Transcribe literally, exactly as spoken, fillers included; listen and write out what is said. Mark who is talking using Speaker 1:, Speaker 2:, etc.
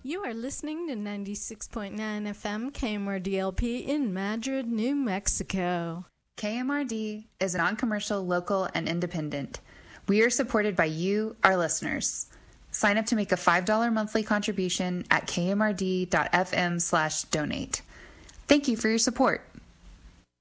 Speaker 1: You are listening to ninety-six point nine F M K M R D L P in Madrid, New Mexico.
Speaker 2: K M R D is a non-commercial, local, and independent. We are supported by you, our listeners. Sign up to make a five dollars monthly contribution at kmrd.fm slash donate. Thank you for your support.